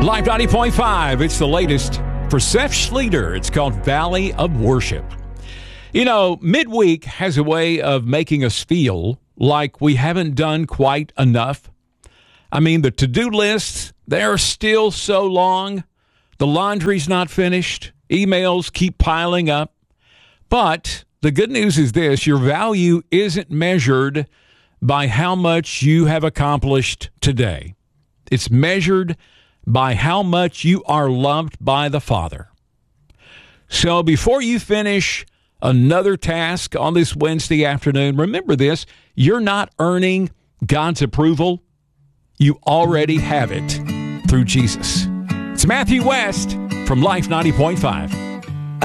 Live 90.5, it's the latest for Seth Schleter. It's called Valley of Worship. You know, midweek has a way of making us feel like we haven't done quite enough. I mean, the to-do lists, they're still so long. The laundry's not finished. Emails keep piling up. But the good news is this: your value isn't measured by how much you have accomplished today. It's measured by how much you are loved by the Father. So before you finish another task on this Wednesday afternoon, remember this: you're not earning God's approval. You already have it through Jesus. It's Matthew West from Life 90.5.